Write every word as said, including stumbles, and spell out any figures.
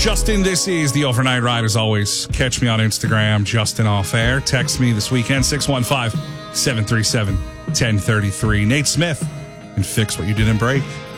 Justin, this is the Overnight Ride. As always, catch me on Instagram, Justin Off Air. Text me this weekend, six one five, seven three seven, one zero three three. Nate Smith, and Fix What You Didn't Break.